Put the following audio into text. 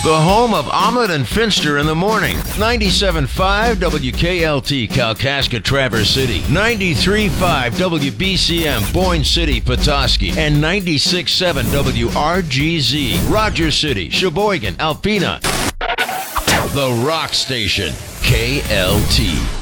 The home of Ahmed and Finster in the morning. 97.5 WKLT Kalkaska Traverse City. 93.5 WBCM Boyne City Petoskey. And 96.7 WRGZ Rogers City, Sheboygan, Alpena. The Rock Station. KLT.